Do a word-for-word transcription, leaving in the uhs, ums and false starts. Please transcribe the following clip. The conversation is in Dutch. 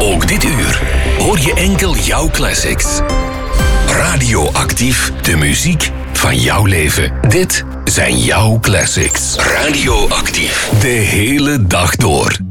Ook dit uur hoor je enkel jouw classics. Radioactief, de muziek van jouw leven. Dit zijn jouw classics. Radioactief, de hele dag door.